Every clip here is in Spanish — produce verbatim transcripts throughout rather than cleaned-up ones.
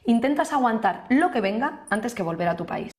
intentas aguantar lo que venga antes que volver a tu país.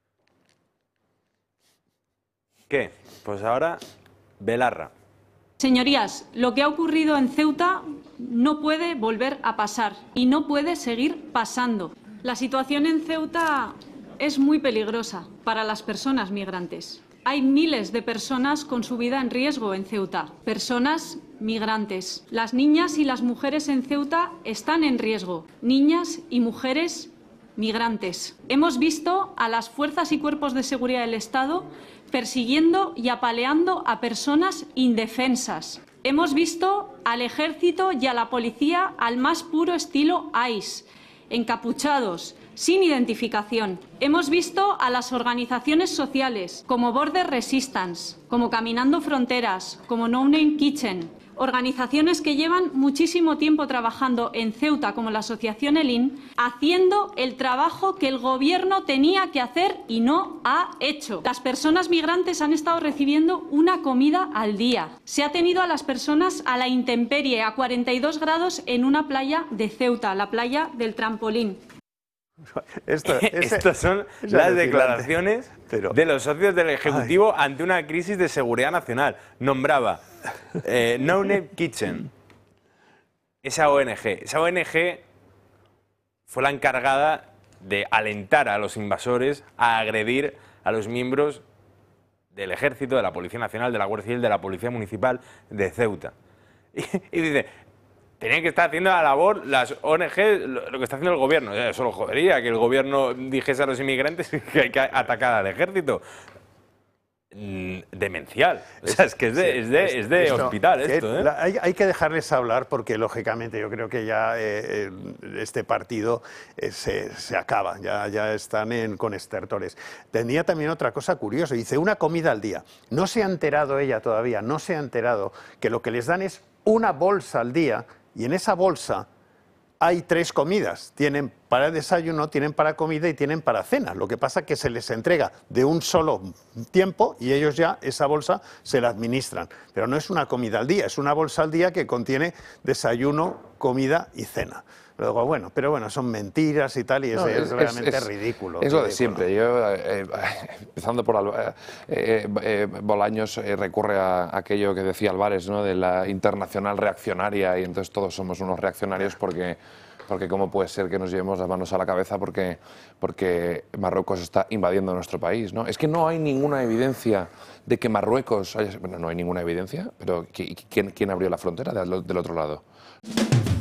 ¿Qué? Pues ahora, Belarra. Señorías, lo que ha ocurrido en Ceuta no puede volver a pasar y no puede seguir pasando. La situación en Ceuta es muy peligrosa para las personas migrantes. Hay miles de personas con su vida en riesgo en Ceuta, personas migrantes. Las niñas y las mujeres en Ceuta están en riesgo, niñas y mujeres migrantes. Hemos visto a las fuerzas y cuerpos de seguridad del Estado persiguiendo y apaleando a personas indefensas. Hemos visto al ejército y a la policía al más puro estilo ICE, encapuchados, sin identificación. Hemos visto a las organizaciones sociales como Border Resistance, como Caminando Fronteras, como No Name Kitchen, organizaciones que llevan muchísimo tiempo trabajando en Ceuta, como la asociación Elin, haciendo el trabajo que el gobierno tenía que hacer y no ha hecho. Las personas migrantes han estado recibiendo una comida al día. Se ha tenido a las personas a la intemperie, a cuarenta y dos grados en una playa de Ceuta, la playa del Trampolín. Esto, ese, Estas son las declaraciones pero... de los socios del Ejecutivo Ay. ante una crisis de seguridad nacional. Nombraba eh, No Name Kitchen, esa O N G. Esa O N G fue la encargada de alentar a los invasores a agredir a los miembros del Ejército, de la Policía Nacional, de la Guardia Civil, de la Policía Municipal de Ceuta. Y, y dice... Tenían que estar haciendo la labor las O N G, lo que está haciendo el gobierno. Eso lo jodería, que el gobierno dijese a los inmigrantes que hay que atacar al ejército. Demencial. O sea, es que es de, sí, es de, es de esto, hospital esto. ¿eh? Hay, hay que dejarles hablar porque, lógicamente, yo creo que ya eh, este partido eh, se, se acaba, ya, ya están en, con estertores. Tenía también otra cosa curiosa, dice una comida al día. No se ha enterado ella todavía, no se ha enterado que lo que les dan es una bolsa al día. Y en esa bolsa hay tres comidas. Tienen para desayuno, tienen para comida y tienen para cena. Lo que pasa es que se les entrega de un solo tiempo y ellos ya esa bolsa se la administran. Pero no es una comida al día, es una bolsa al día que contiene desayuno, comida y cena. Luego, bueno, pero bueno, son mentiras y tal, y no, es, es realmente es, Es ridículo. lo ridículo. de siempre. Yo, eh, empezando por eh, eh, Bolaños, eh, recurre a aquello que decía Álvarez, ¿no?, de la internacional reaccionaria, y entonces todos somos unos reaccionarios porque, porque cómo puede ser que nos llevemos las manos a la cabeza porque, porque Marruecos está invadiendo nuestro país, ¿no? Es que no hay ninguna evidencia de que Marruecos haya... Bueno, no hay ninguna evidencia, pero ¿quién, quién abrió la frontera del, del otro lado?